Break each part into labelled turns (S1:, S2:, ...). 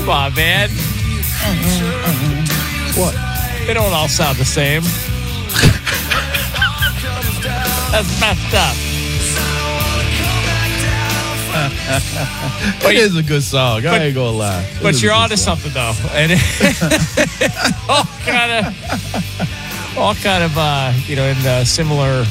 S1: Come on, man.
S2: What?
S1: They don't all sound the same. That's messed up.
S2: It is a good song. I ain't gonna lie.
S1: But you're onto something, though. And all kind of, in similar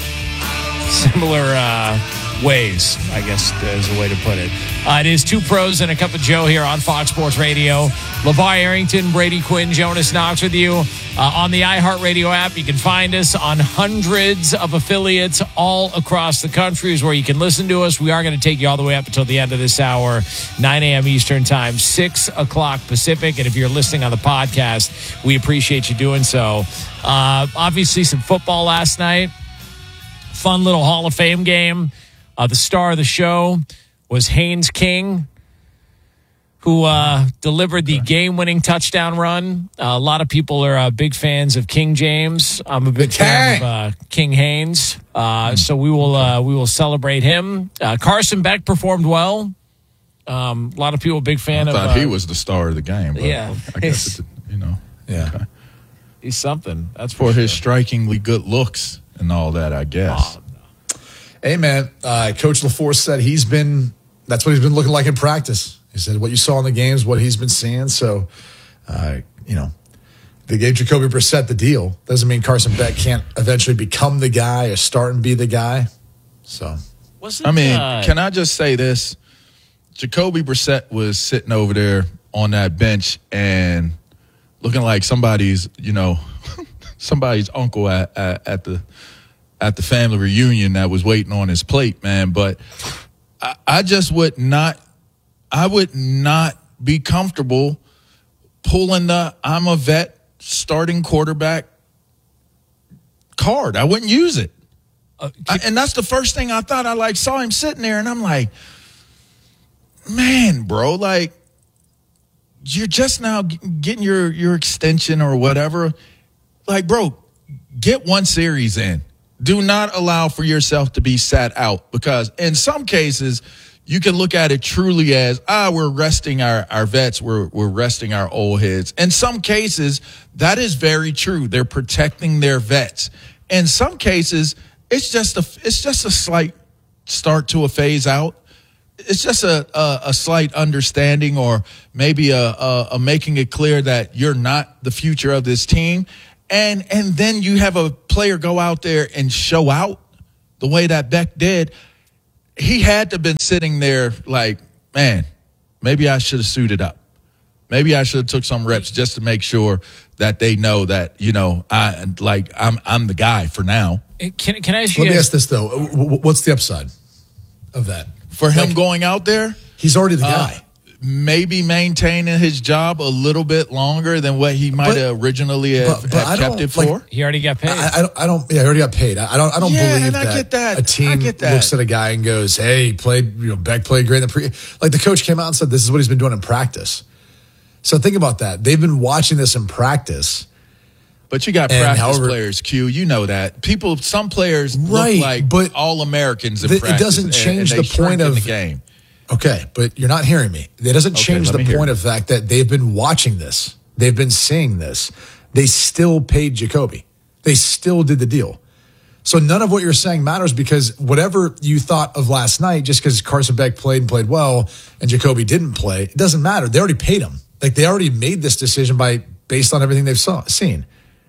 S1: ways, I guess is a way to put it. It is Two Pros and a Cup of Joe here on Fox Sports Radio. LeVar Arrington, Brady Quinn, Jonas Knox with you on the iHeartRadio app. You can find us on hundreds of affiliates all across the country is where you can listen to us. We are going to take you all the way up until the end of this hour, 9 a.m. Eastern time, 6 o'clock Pacific. And if you're listening on the podcast, we appreciate you doing so. Obviously, some football last night. Fun little Hall of Fame game. The star of the show was Haynes King, who delivered the game-winning touchdown run. A lot of people are big fans of King James. I'm a big fan of King Haynes. So we will celebrate him. Carson Beck performed well. A lot of people a big fan of.
S2: I thought he was the star of the game. But
S1: yeah,
S2: I guess
S1: yeah,
S2: okay.
S1: He's something. That's
S2: for
S1: sure.
S2: His strikingly good looks and all that, I guess.
S3: Oh, no. Hey man, Coach LaForce said that's what he's been looking like in practice. He said what you saw in the games, what he's been seeing. So, they gave Jacoby Brissett the deal. Doesn't mean Carson Beck can't eventually become the guy or start and be the guy. So,
S2: can I just say this? Jacoby Brissett was sitting over there on that bench and looking like somebody's uncle at the family reunion that was waiting on his plate, man. But I just would not be comfortable pulling the I'm a vet starting quarterback card. I wouldn't use it. And that's the first thing I thought. I saw him sitting there and I'm like, man, bro, you're just now getting your extension or whatever. Bro, get one series in. Do not allow for yourself to be sat out, because in some cases you can look at it truly as, we're resting our vets, we're resting our old heads. In some cases, that is very true. They're protecting their vets. In some cases, it's just a slight start to a phase out. It's just a slight understanding, or maybe a making it clear that you're not the future of this team. And then you have a player go out there and show out the way that Beck did. He had to have been sitting there like, man, maybe I should have suited up. Maybe I should have took some reps just to make sure that they know that, I'm the guy for now.
S1: Can I ask you?
S3: Let me ask this though. What's the upside of that?
S2: For him going out there?
S3: He's already the guy.
S2: Maybe maintaining his job a little bit longer than what he might have originally have kept it for.
S1: He already got paid.
S3: I don't. Yeah, he already got paid. I don't believe that a team looks at a guy and goes, "Hey, Beck played great in the pre." Like the coach came out and said, "This is what he's been doing in practice." So think about that. They've been watching this in practice.
S2: But you got practice players, Q. You know that some players look like All-Americans in practice.
S3: It doesn't change the point of
S2: the game.
S3: Okay, but you're not hearing me. It doesn't change the point of fact that they've been watching this. They've been seeing this. They still paid Jacoby. They still did the deal. So none of what you're saying matters, because whatever you thought of last night, just because Carson Beck played well and Jacoby didn't play, it doesn't matter. They already paid him. They already made this decision based on everything they've seen.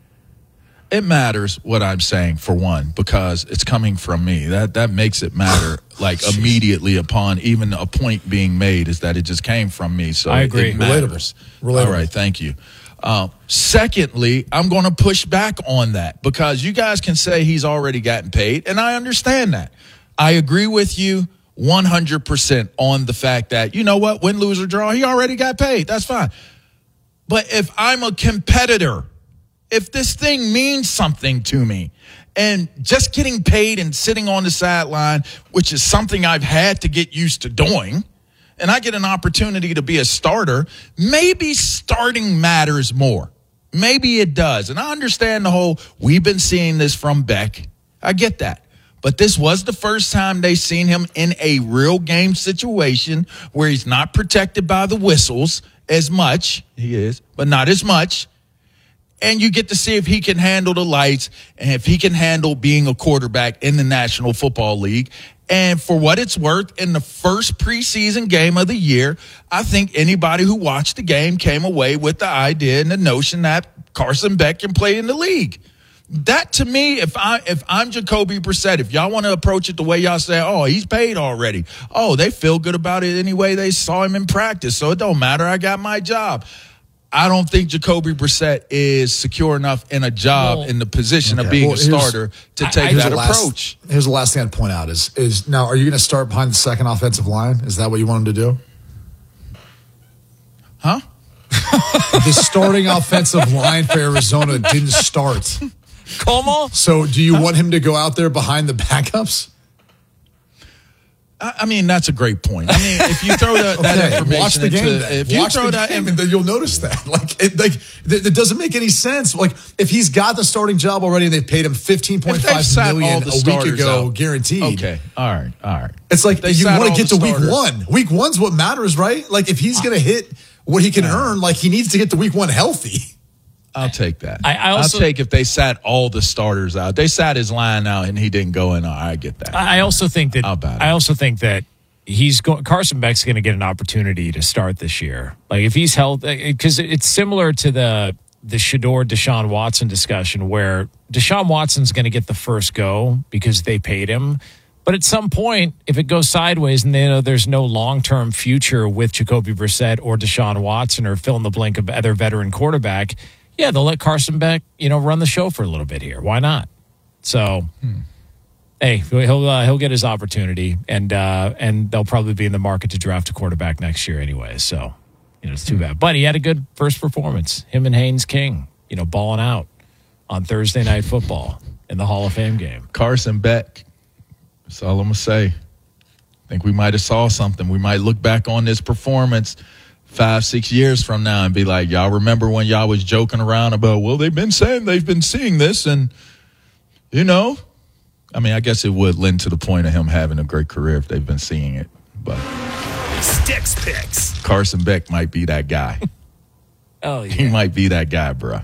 S2: It matters what I'm saying, for one, because it's coming from me. That makes it matter immediately upon even a point being made, is that it just came from me. So
S1: I agree.
S2: It matters.
S3: Relatable.
S2: All right, thank you. Secondly, I'm going to push back on that, because you guys can say he's already gotten paid, and I understand that. I agree with you 100% on the fact that, you know what, win, lose, or draw, he already got paid. That's fine. But if I'm a competitor, if this thing means something to me, and just getting paid and sitting on the sideline, which is something I've had to get used to doing, and I get an opportunity to be a starter, maybe starting matters more. Maybe it does. And I understand we've been seeing this from Beck. I get that. But this was the first time they seen him in a real game situation where he's not protected by the whistles as much. He is, but not as much. And you get to see if he can handle the lights and if he can handle being a quarterback in the National Football League. And for what it's worth, in the first preseason game of the year, I think anybody who watched the game came away with the idea and the notion that Carson Beck can play in the league. That, to me, if I'm Jacoby Brissett, if y'all want to approach it the way y'all say, oh, he's paid already. Oh, they feel good about it anyway. They saw him in practice, so it don't matter. I got my job. I don't think Jacoby Brissett is secure enough in a job in the position of being a starter to take that approach.
S3: Here's the last thing I'd point out is now, are you going to start behind the second offensive line? Is that what you want him to do?
S2: Huh?
S3: The starting offensive line for Arizona didn't start.
S1: Como?
S3: So do you want him to go out there behind the backups?
S2: I mean, that's a great point. I mean, if you throw that information
S3: watch the game, and then you'll notice that. It doesn't make any sense. Like, if he's got the starting job already and they paid him $15.5 million a week ago, guaranteed.
S2: Okay, all right.
S3: It's like you want to get to week one. Week one's what matters, right? Like, if he's going to hit what he can earn, like, he needs to get to week one healthy.
S2: I'll take that. I'll take if they sat all the starters out. They sat his line out and he didn't go in. I get that.
S1: I also think that Carson Beck's going to get an opportunity to start this year. Like, if he's healthy, because it's similar to the Shedeur Deshaun Watson discussion, where Deshaun Watson's going to get the first go because they paid him. But at some point, if it goes sideways and they know there's no long-term future with Jacoby Brissett or Deshaun Watson or fill in the blank of other veteran quarterback, yeah, they'll let Carson Beck, run the show for a little bit here. Why not? So, hey, he'll get his opportunity, and they'll probably be in the market to draft a quarterback next year anyway. So, it's too bad. But he had a good first performance. Him and Haynes King, balling out on Thursday Night Football in the Hall of Fame game.
S2: Carson Beck. That's all I'm gonna say. I think we might have saw something. We might look back on this performance 5-6 years from now and be like, y'all remember when y'all was joking around about, well, they've been saying they've been seeing this, and I mean, I guess it would lend to the point of him having a great career if they've been seeing it. But
S4: Sticks Picks.
S2: Carson Beck might be that guy.
S1: Oh, yeah.
S2: He might be that guy, bro.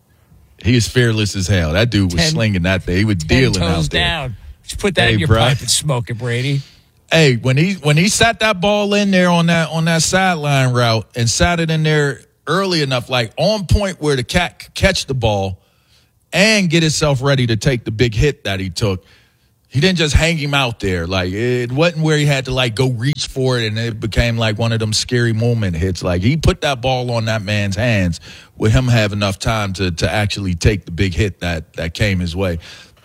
S2: He is fearless as hell. That dude was slinging that thing. He was dealing out there.
S1: Down. Just put that in your pipe and smoke it, Brady.
S2: Hey, when he sat that ball in there on that sideline route and sat it in there early enough, like on point where the cat could catch the ball and get himself ready to take the big hit that he took, he didn't just hang him out there. Like, it wasn't where he had to, like, go reach for it and it became like one of them scary moment hits. Like, he put that ball on that man's hands with him have enough time to actually take the big hit that came his way.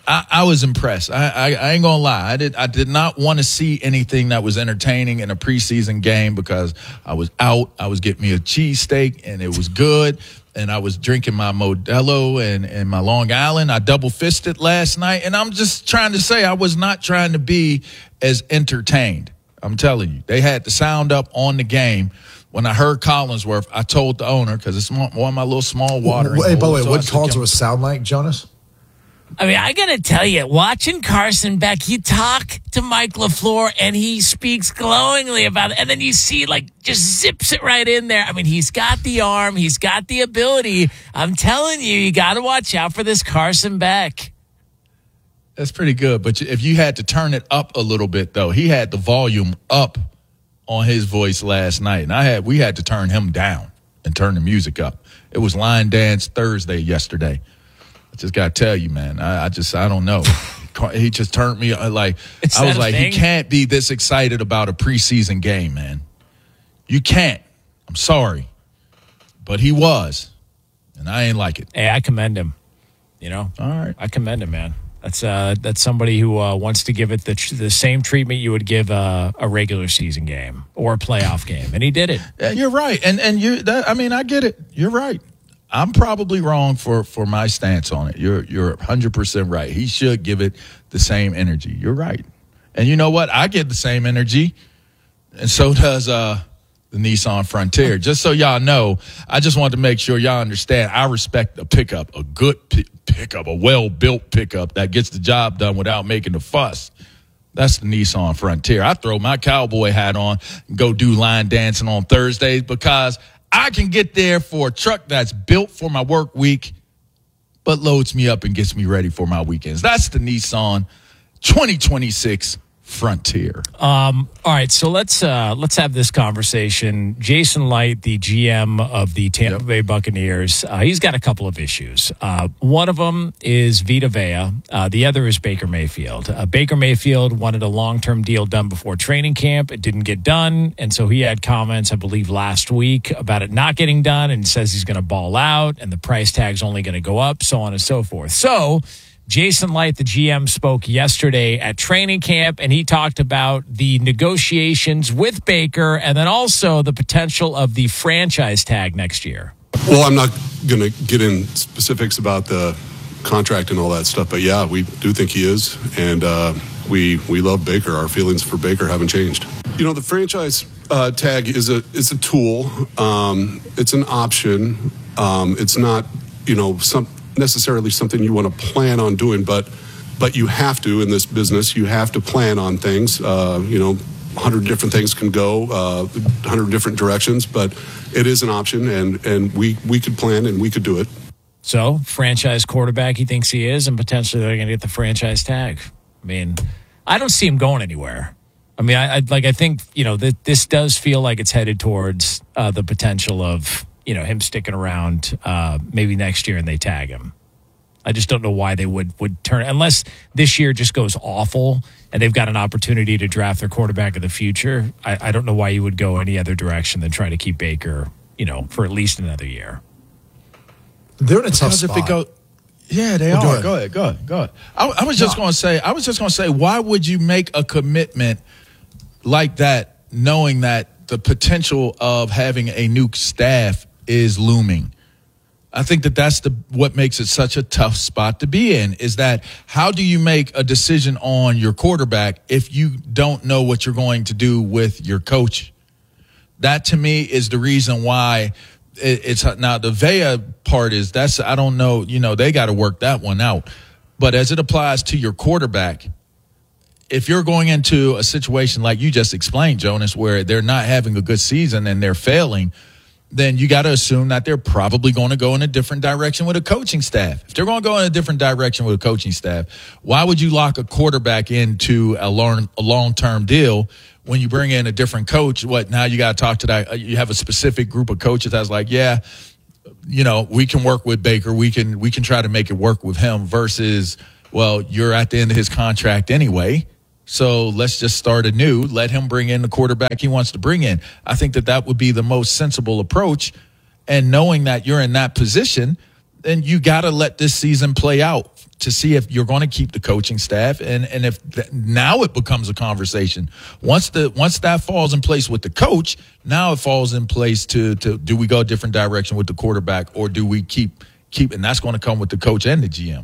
S2: I was impressed. I ain't gonna lie. I did not want to see anything that was entertaining in a preseason game because I was out. I was getting me a cheesesteak and it was good. And I was drinking my Modelo and my Long Island. I double fisted last night. And I'm just trying to say I was not trying to be as entertained. I'm telling you, they had the sound up on the game. When I heard Collinsworth, I told the owner, because it's one of my little small watering
S3: Hey, by the way,
S2: so
S3: what Collinsworth sound like, Jonas?
S1: I mean, I got to tell you, watching Carson Beck, you talk to Mike LaFleur and he speaks glowingly about it. And then you see, just zips it right in there. I mean, he's got the arm. He's got the ability. I'm telling you got to watch out for this Carson Beck.
S2: That's pretty good. But if you had to turn it up a little bit, though, he had the volume up on his voice last night. And we had to turn him down and turn the music up. It was Line Dance Thursday yesterday. I just got to tell you, man, I don't know. He just turned me like, I was like, he can't be this excited about a preseason game, man. You can't. I'm sorry. But he was. And I ain't like it.
S1: Hey, I commend him. All right. I commend him, man. That's somebody who wants to give it the same treatment you would give a regular season game or a playoff game. And he did it.
S2: Yeah, you're right. And I get it. You're right. I'm probably wrong for my stance on it. You're 100% right. He should give it the same energy. You're right. And you know what? I get the same energy, and so does the Nissan Frontier. Just so y'all know, I just wanted to make sure y'all understand I respect a pickup, a good pickup, a well-built pickup that gets the job done without making a fuss. That's the Nissan Frontier. I throw my cowboy hat on and go do line dancing on Thursdays because I can get there for a truck that's built for my work week, but loads me up and gets me ready for my weekends. That's the Nissan 2026 Frontier.
S1: All right, so let's have this conversation. Jason Licht, the GM of the Tampa Bay Buccaneers, he's got a couple of issues. One of them is Vita Vea. The other is Baker Mayfield. Baker Mayfield wanted a long-term deal done before training camp. It didn't get done, and so he had comments, I believe, last week about it not getting done, and says he's going to ball out, and the price tag's only going to go up, so on and so forth. So Jason Licht, the GM, spoke yesterday at training camp, and he talked about the negotiations with Baker and then also the potential of the franchise tag next year.
S5: Well, I'm not going to get in specifics about the contract and all that stuff, but yeah, we do think he is, and we love Baker. Our feelings for Baker haven't changed. You know, the franchise tag is a tool. It's an option. It's not, necessarily something you want to plan on doing, but you have to in this business. You have to plan on things. 100 different things can go 100 different directions, but it is an option, and we could plan and we could do it.
S1: So, franchise quarterback he thinks he is, and potentially they're going to get the franchise tag. I mean, I don't see him going anywhere. I mean, I think this does feel like it's headed towards the potential of him sticking around maybe next year and they tag him. I just don't know why they would turn, unless this year just goes awful and they've got an opportunity to draft their quarterback of the future. I don't know why you would go any other direction than try to keep Baker, for at least another year.
S3: They're in a tough spot.
S2: They are. Go ahead. I was just going to say, why would you make a commitment like that, knowing that the potential of having a new staff is looming? I think that's what makes it such a tough spot to be in, is that how do you make a decision on your quarterback if you don't know what you're going to do with your coach? That to me is the reason why it's now the Vea part is I don't know, they got to work that one out. But as it applies to your quarterback, if you're going into a situation like you just explained, Jonas, where they're not having a good season and they're failing, then you got to assume that they're probably going to go in a different direction with a coaching staff. If they're going to go in a different direction with a coaching staff, why would you lock a quarterback into a long-term deal when you bring in a different coach? Now you got to talk to that. You have a specific group of coaches that's like, we can work with Baker. We can try to make it work with him versus, well, you're at the end of his contract anyway. So let's just start anew. Let him bring in the quarterback he wants to bring in. I think that would be the most sensible approach. And knowing that you're in that position, then you got to let this season play out to see if you're going to keep the coaching staff. And if now it becomes a conversation. Once that falls in place with the coach, now it falls in place to do we go a different direction with the quarterback, or do we keep and that's going to come with the coach and the GM.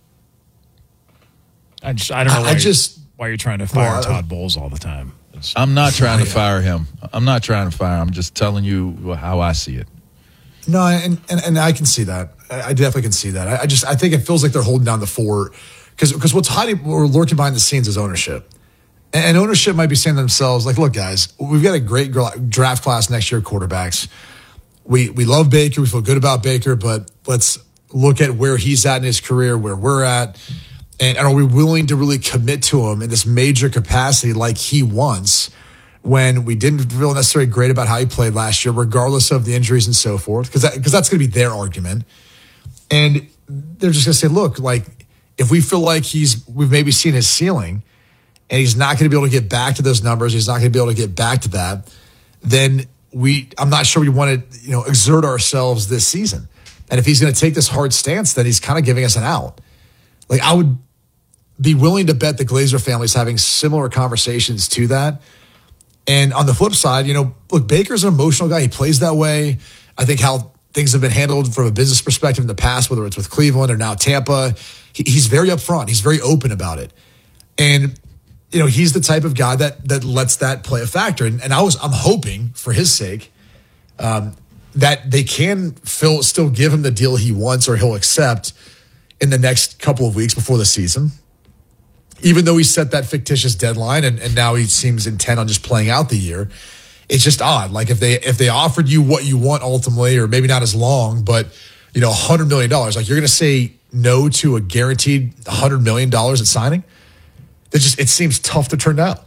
S1: I don't know why you're trying to fire Todd Bowles all the time.
S2: I'm not trying to fire him. I'm just telling you how I see it.
S3: No, and I can see that. I definitely can see that. I think it feels like they're holding down the fort because what's hiding or lurking behind the scenes is ownership. And ownership might be saying to themselves, like, look, guys, we've got a great draft class next year, quarterbacks. We love Baker. We feel good about Baker, but let's look at where he's at in his career, where we're at. And are we willing to really commit to him in this major capacity like he wants when we didn't feel necessarily great about how he played last year, regardless of the injuries and so forth? Because that's going to be their argument. And they're just going to say, look, like, if we feel like we've maybe seen his ceiling and he's not going to be able to get back to those numbers, he's not going to be able to get back to that, then I'm not sure we want to exert ourselves this season. And if he's going to take this hard stance, then he's kind of giving us an out. Like, I would be willing to bet the Glazer family's having similar conversations to that. And on the flip side, look, Baker's an emotional guy. He plays that way. I think how things have been handled from a business perspective in the past, whether it's with Cleveland or now Tampa, he's very upfront. He's very open about it. And, he's the type of guy that lets that play a factor. And I'm hoping for his sake that they can still give him the deal he wants or he'll accept in the next couple of weeks before the season. Even though he set that fictitious deadline and now he seems intent on just playing out the year. It's just odd. Like if they offered you what you want ultimately, or maybe not as long, but $100 million, like you're going to say no to a guaranteed $100 million at signing? It seems tough to turn down.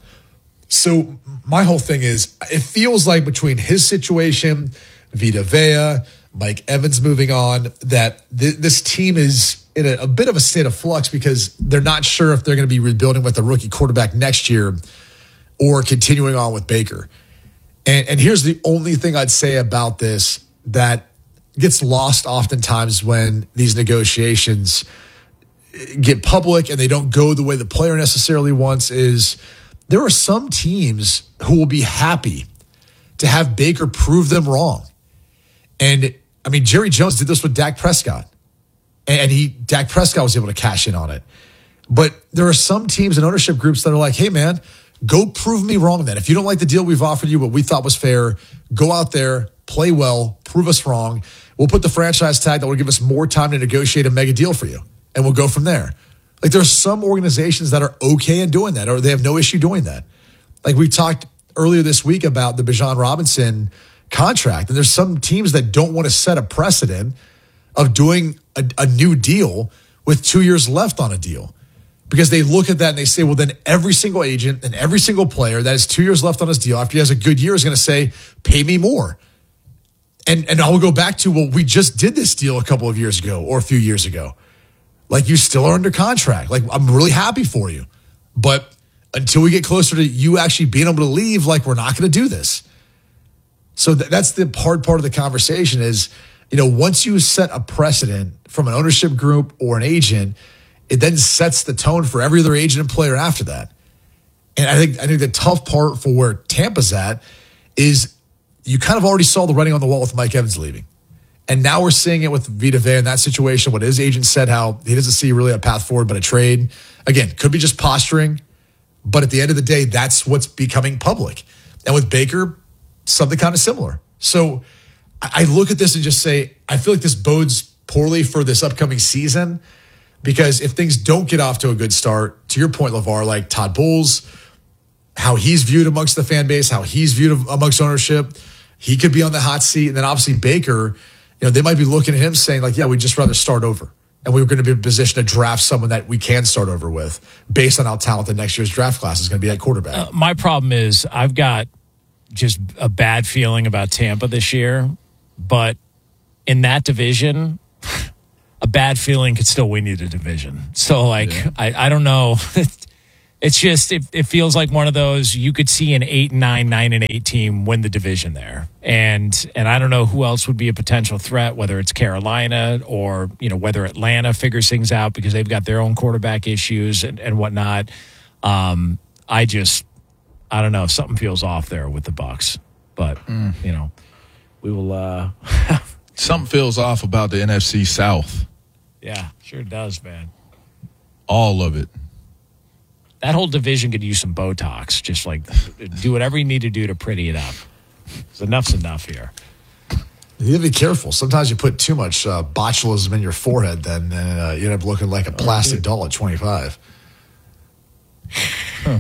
S3: So my whole thing is, it feels like between his situation, Vita Vea, Mike Evans moving on, that this team is in a bit of a state of flux because they're not sure if they're going to be rebuilding with a rookie quarterback next year or continuing on with Baker. And here's the only thing I'd say about this that gets lost oftentimes when these negotiations get public and they don't go the way the player necessarily wants is there are some teams who will be happy to have Baker prove them wrong. And I mean, Jerry Jones did this with Dak Prescott, and Dak Prescott was able to cash in on it. But there are some teams and ownership groups that are like, hey man, go prove me wrong then. If you don't like the deal we've offered you, what we thought was fair, go out there, play well, prove us wrong. We'll put the franchise tag that will give us more time to negotiate a mega deal for you, and we'll go from there. Like there are some organizations that are okay in doing that, or they have no issue doing that. Like we talked earlier this week about the Bijan Robinson contract, and there's some teams that don't want to set a precedent of doing a new deal with 2 years left on a deal, because they look at that and they say, well, then every single agent and every single player that has 2 years left on his deal after he has a good year is going to say, pay me more. And I will go back to, well, we just did this deal a couple of years ago or a few years ago. Like, you still are under contract. Like, I'm really happy for you. But until we get closer to you actually being able to leave, like, we're not going to do this. So that's the hard part of the conversation is, once you set a precedent from an ownership group or an agent, it then sets the tone for every other agent and player after that. And I think the tough part for where Tampa's at is you kind of already saw the writing on the wall with Mike Evans leaving. And now we're seeing it with Vita Vea in that situation, what his agent said, how he doesn't see really a path forward but a trade. Again, could be just posturing, but at the end of the day, that's what's becoming public. And with Baker, something kind of similar. So I look at this and just say, I feel like this bodes poorly for this upcoming season, because if things don't get off to a good start, to your point, LeVar, like Todd Bowles, how he's viewed amongst the fan base, how he's viewed amongst ownership, he could be on the hot seat. And then obviously Baker, they might be looking at him saying like, yeah, we'd just rather start over. And we were going to be in a position to draft someone that we can start over with based on how talented next year's draft class is going to be at quarterback.
S1: My problem is I've got just a bad feeling about Tampa this year, but in that division, a bad feeling could still win you the division. So I don't know. It's just, it feels like one of those, you could see an 8-9, 9-8 team win the division there. And I don't know who else would be a potential threat, whether it's Carolina or, whether Atlanta figures things out because they've got their own quarterback issues and whatnot. I don't know. Something feels off there with the Bucs, but we will,
S2: something feels off about the NFC South.
S1: Yeah, sure does, man.
S2: All of it.
S1: That whole division could use some Botox. Just like do whatever you need to do to pretty it up. So enough's enough here.
S3: You have to be careful. Sometimes you put too much botulism in your forehead, then you end up looking like a plastic doll at 25.
S2: Huh.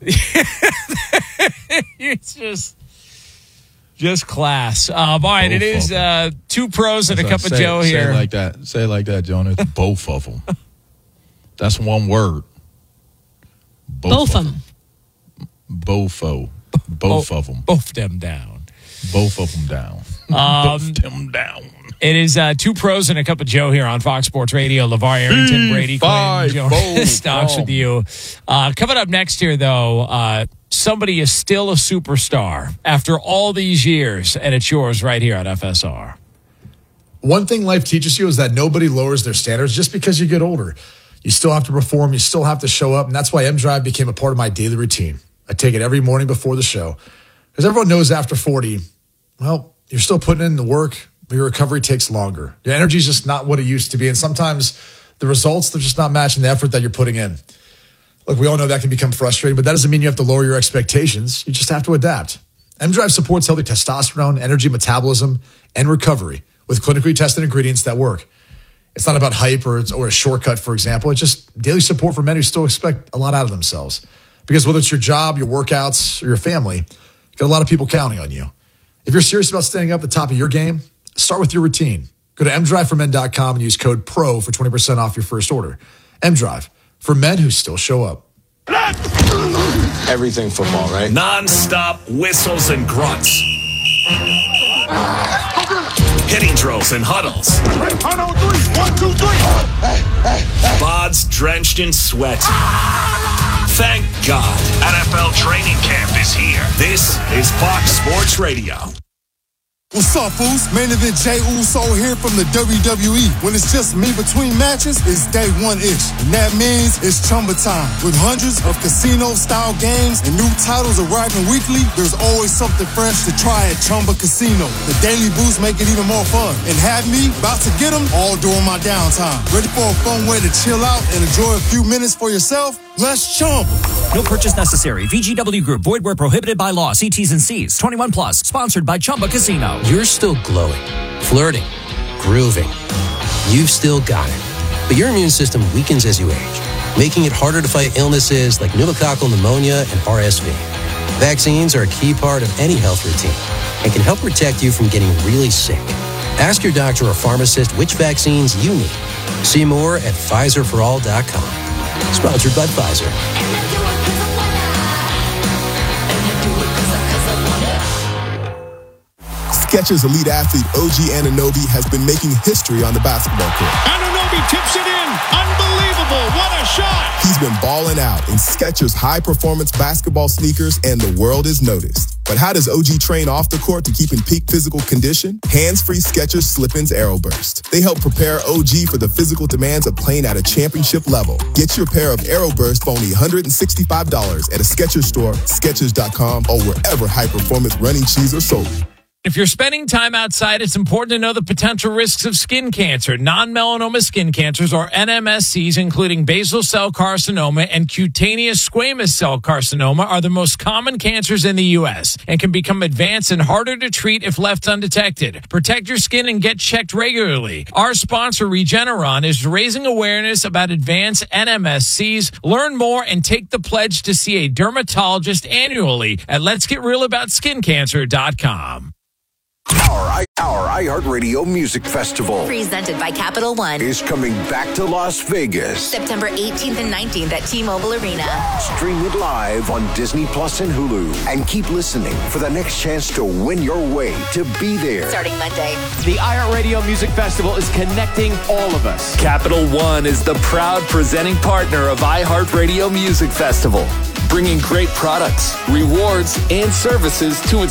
S1: It's just class. All right, it is two pros and a cup of Joe here.
S2: Say it like that. Say it like that, Jonas. Both of them. That's one word.
S6: Both of them.
S2: Both of them.
S1: Both them down.
S2: Both of them down. Both them down.
S1: It is two pros and a cup of Joe here on Fox Sports Radio. LeVar Arrington, Brady Quinn, Jonas Knox with you. Coming up next here, though, somebody is still a superstar after all these years, and it's yours right here on FSR.
S3: One thing life teaches you is that nobody lowers their standards just because you get older. You still have to perform. You still have to show up. And that's why M-Drive became a part of my daily routine. I take it every morning before the show. Because everyone knows after 40, well, you're still putting in the work, but your recovery takes longer. Your energy is just not what it used to be. And sometimes the results, they're just not matching the effort that you're putting in. Look, we all know that can become frustrating, but that doesn't mean you have to lower your expectations. You just have to adapt. M-Drive supports healthy testosterone, energy metabolism, and recovery with clinically tested ingredients that work. It's not about hype or a shortcut, for example. It's just daily support for men who still expect a lot out of themselves. Because whether it's your job, your workouts, or your family, Got a lot of people counting on you. If you're serious about staying up at the top of your game, start with your routine. Go to mdriveformen.com and use code PRO for 20% off your first order. mDrive, for men who still show up.
S7: Everything football, right?
S4: Non-stop whistles and grunts. Hitting drills and huddles. 1, 2, 3. Bods drenched in sweat. Thank God. NFL training camp is here. This is Fox Sports Radio.
S8: What's up, fools? Main event Jey Uso here from the WWE. When it's just me between matches, it's day one-ish. And that means it's Chumba time. With hundreds of casino-style games and new titles arriving weekly, there's always something fresh to try at Chumba Casino. The daily boosts make it even more fun. And have me about to get them all during my downtime. Ready for a fun way to chill out and enjoy a few minutes for yourself? Let's Chumba.
S9: No purchase necessary. VGW Group. Void where prohibited by law. See T's and C's. 21 plus. Sponsored by Chumba Casino.
S10: You're still glowing, flirting, grooving. You've still got it. But your immune system weakens as you age, making it harder to fight illnesses like pneumococcal pneumonia and RSV. Vaccines are a key part of any health routine and can help protect you from getting really sick. Ask your doctor or pharmacist which vaccines you need. See more at PfizerForAll.com. Sponsored by Pfizer.
S11: Skechers elite athlete OG Anunoby has been making history on the basketball court.
S12: Anunoby tips it in. Unbelievable. What a shot.
S11: He's been balling out in Skechers high-performance basketball sneakers, and the world has noticed. But how does OG train off the court to keep in peak physical condition? Hands-free Skechers Slip-ins AeroBurst. They help prepare OG for the physical demands of playing at a championship level. Get your pair of AeroBurst for only $165 at a Skechers store, Skechers.com, or wherever high-performance running shoes are sold.
S1: If you're spending time outside, it's important to know the potential risks of skin cancer. Non-melanoma skin cancers, or NMSCs, including basal cell carcinoma and cutaneous squamous cell carcinoma, are the most common cancers in the U.S. and can become advanced and harder to treat if left undetected. Protect your skin and get checked regularly. Our sponsor, Regeneron, is raising awareness about advanced NMSCs. Learn more and take the pledge to see a dermatologist annually at letsgetrealaboutSkinCancer.com.
S13: Our iHeartRadio Music Festival,
S14: presented by Capital One,
S13: is coming back to Las Vegas.
S14: September 18th and 19th at T-Mobile Arena.
S13: Stream it live on Disney Plus and Hulu. And keep listening for the next chance to win your way to be there.
S14: Starting Monday.
S15: The iHeartRadio Music Festival is connecting all of us.
S16: Capital One is the proud presenting partner of iHeartRadio Music Festival, bringing great products, rewards, and services to its